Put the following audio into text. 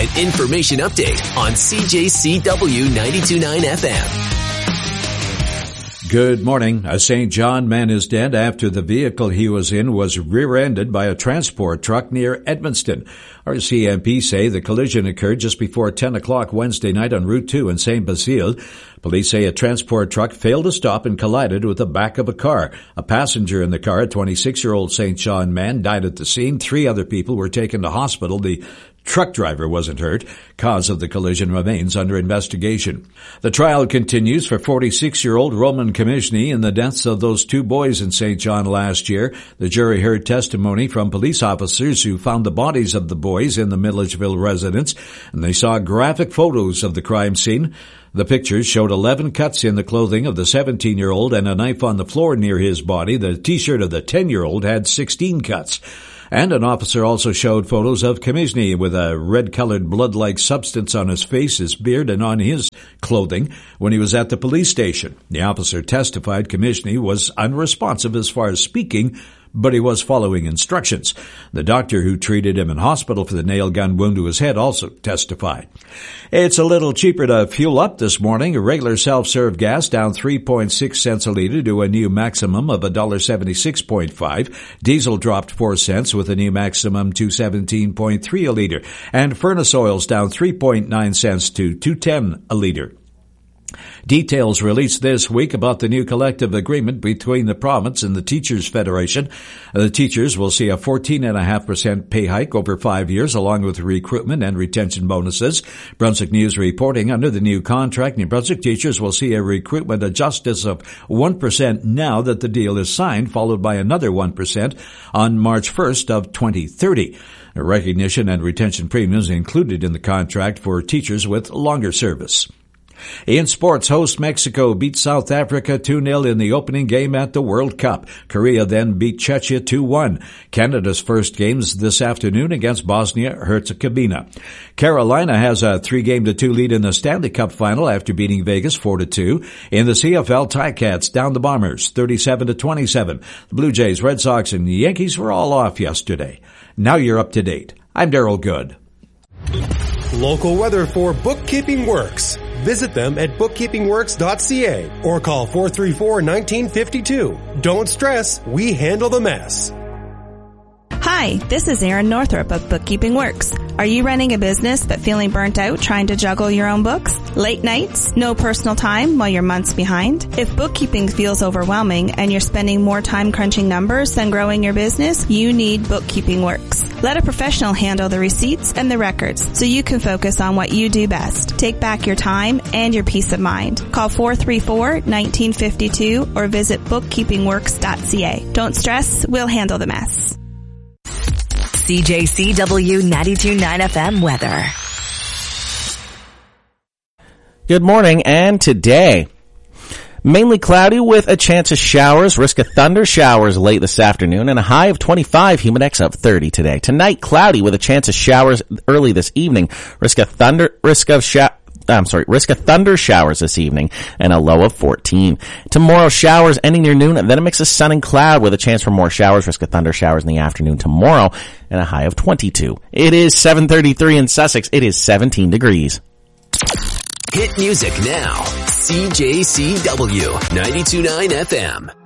An information update on CJCW 92.9 FM. Good morning. A St. John man is dead after the vehicle he was in was rear-ended by a transport truck near Edmundston. RCMP say the collision occurred just before 10 o'clock Wednesday night on Route 2 in St. Basile. Police say a transport truck failed to stop and collided with the back of a car. A passenger in the car, a 26-year-old St. John man, died at the scene. 3 other people were taken to hospital. The truck driver wasn't hurt. Cause of the collision remains under investigation. The trial continues for 46-year-old Roman Commissioner in the deaths of those 2 boys in St. John last year. The jury heard testimony from police officers who found the bodies of the boys in the Milledgeville residence, and they saw graphic photos of the crime scene. The pictures showed 11 cuts in the clothing of the 17-year-old and a knife on the floor near his body. The T-shirt of the 10-year-old had 16 cuts. And an officer also showed photos of Commissioner with a red-colored blood-like substance on his face, his beard, and on his clothing when he was at the police station. The officer testified Commissioner was unresponsive as far as speaking, but he was following instructions. The doctor who treated him in hospital for the nail gun wound to his head also testified. It's a little cheaper to fuel up this morning. A regular self-serve gas down 3.6 cents a liter to a new maximum of $1.76.5. Diesel dropped 4 cents with a new maximum $2.17.3 a liter. And furnace oils down 3.9 cents to $2.10 a liter. Details released this week about the new collective agreement between the province and the Teachers Federation. The teachers will see a 14.5% pay hike over 5 years, along with recruitment and retention bonuses. Brunswick News reporting under the new contract, New Brunswick teachers will see a recruitment adjustment of 1% now that the deal is signed, followed by another 1% on March 1st of 2030. Recognition and retention premiums included in the contract for teachers with longer service. In sports, host Mexico beat South Africa 2-0 in the opening game at the World Cup. Korea then beat Czechia 2-1. Canada's first games this afternoon against Bosnia-Herzegovina. Carolina has a 3-2 lead in the Stanley Cup final after beating Vegas 4-2. In the CFL, Ticats down the Bombers 37-27. The Blue Jays, Red Sox, and the Yankees were all off yesterday. Now you're up to date. I'm Daryl Good. Local weather for Bookkeeping Works. Visit them at bookkeepingworks.ca or call 434-1952. Don't stress, we handle the mess. Hi, this is Erin Northrup of Bookkeeping Works. Are you running a business but feeling burnt out trying to juggle your own books? Late nights? No personal time while you're months behind? If bookkeeping feels overwhelming and you're spending more time crunching numbers than growing your business, you need Bookkeeping Works. Let a professional handle the receipts and the records so you can focus on what you do best. Take back your time and your peace of mind. Call 434-1952 or visit bookkeepingworks.ca. Don't stress, we'll handle the mess. CJCW 92.9 FM weather. Good morning, and today, mainly cloudy with a chance of showers, risk of thunder showers late this afternoon, and a high of 25, humidex of 30 today. Tonight, cloudy with a chance of showers early this evening, risk of thunder showers this evening, and a low of 14. Tomorrow, showers ending near noon, and then a mix of sun and cloud with a chance for more showers, risk of thunder showers in the afternoon tomorrow, and a high of 22. It is 7:33 in Sussex. It is 17 degrees. Hit music now. CJCW 92.9 FM.